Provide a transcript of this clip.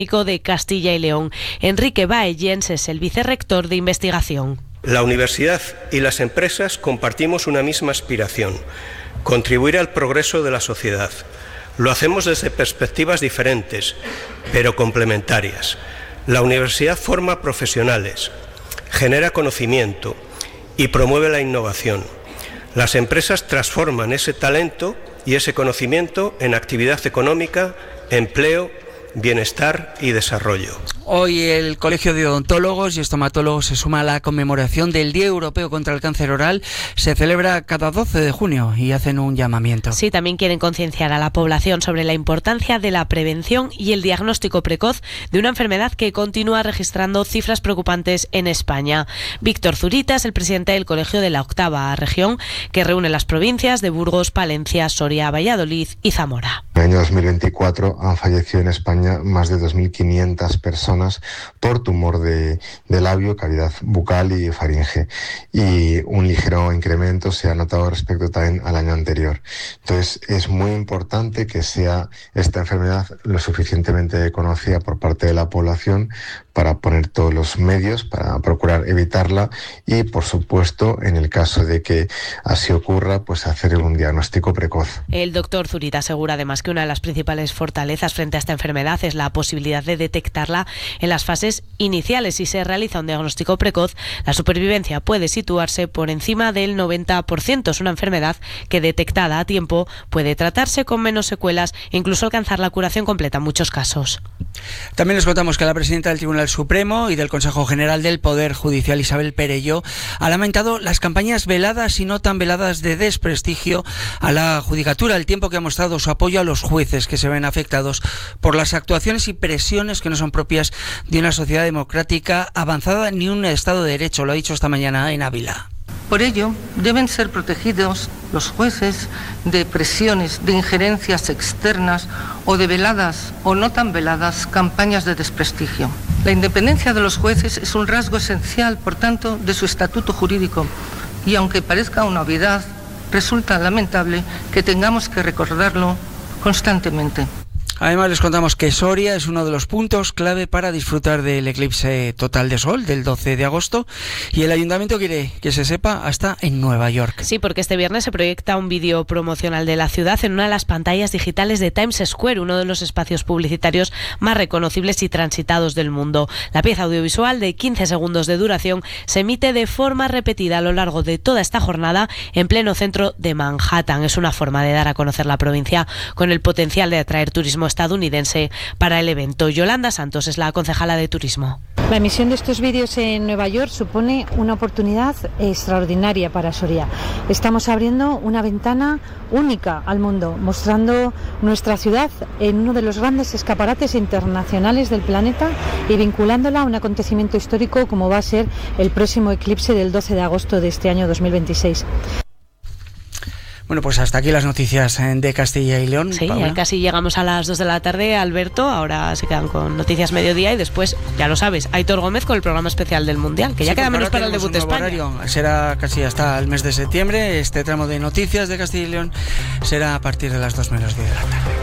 de Castilla y León. Enrique Baellens es el vicerrector de investigación. La universidad y las empresas compartimos una misma aspiración: contribuir al progreso de la sociedad. Lo hacemos desde perspectivas diferentes, pero complementarias. La universidad forma profesionales, genera conocimiento y promueve la innovación. Las empresas transforman ese talento y ese conocimiento en actividad económica, empleo, bienestar y desarrollo. Hoy el Colegio de Odontólogos y Estomatólogos se suma a la conmemoración del Día Europeo contra el Cáncer Oral. Se celebra cada 12 de junio y hacen un llamamiento. Sí, también quieren concienciar a la población sobre la importancia de la prevención y el diagnóstico precoz de una enfermedad que continúa registrando cifras preocupantes en España. Víctor Zurita es el presidente del Colegio de la Octava Región, que reúne las provincias de Burgos, Palencia, Soria, Valladolid y Zamora. En el año 2024 han fallecido en España más de 2.500 personas por tumor de labio, cavidad bucal y faringe, y un ligero incremento se ha notado respecto también al año anterior. Entonces es muy importante que sea esta enfermedad lo suficientemente conocida por parte de la población para poner todos los medios para procurar evitarla y, por supuesto, en el caso de que así ocurra, pues hacer un diagnóstico precoz. El doctor Zurita asegura además que una de las principales fortalezas frente a esta enfermedad es la posibilidad de detectarla en las fases iniciales. Si se realiza un diagnóstico precoz, la supervivencia puede situarse por encima del 90%. Es una enfermedad que, detectada a tiempo, puede tratarse con menos secuelas e incluso alcanzar la curación completa en muchos casos. También les contamos que la presidenta del Tribunal Supremo y del Consejo General del Poder Judicial, Isabel Perelló, ha lamentado las campañas veladas y no tan veladas de desprestigio a la judicatura, el tiempo que ha mostrado su apoyo a los jueces que se ven afectados por las actuaciones y presiones que no son propias de una sociedad democrática avanzada ni un Estado de Derecho. Lo ha dicho esta mañana en Ávila. Por ello, deben ser protegidos los jueces de presiones, de injerencias externas o de veladas o no tan veladas campañas de desprestigio. La independencia de los jueces es un rasgo esencial, por tanto, de su estatuto jurídico y, aunque parezca una obviedad, resulta lamentable que tengamos que recordarlo constantemente. Además les contamos que Soria es uno de los puntos clave para disfrutar del eclipse total de sol del 12 de agosto y el ayuntamiento quiere que se sepa hasta en Nueva York. Sí, porque este viernes se proyecta un vídeo promocional de la ciudad en una de las pantallas digitales de Times Square, uno de los espacios publicitarios más reconocibles y transitados del mundo. La pieza audiovisual de 15 segundos de duración se emite de forma repetida a lo largo de toda esta jornada en pleno centro de Manhattan. Es una forma de dar a conocer la provincia con el potencial de atraer turismo estadounidense para el evento. Yolanda Santos es la concejala de turismo. La emisión de estos vídeos en Nueva York supone una oportunidad extraordinaria para Soria. Estamos abriendo una ventana única al mundo, mostrando nuestra ciudad en uno de los grandes escaparates internacionales del planeta y vinculándola a un acontecimiento histórico como va a ser el próximo eclipse del 12 de agosto de este año 2026. Bueno, pues hasta aquí las noticias de Castilla y León. Sí, Paula. ya casi llegamos a las 2 de la tarde, Alberto. Ahora se quedan con Noticias Mediodía y después, ya lo sabes, Aitor Gómez con el programa especial del Mundial, que ya queda menos para el debut de España. Horario. Será casi hasta el mes de septiembre. Este tramo de noticias de Castilla y León será a partir de las 2 menos 10 de la tarde.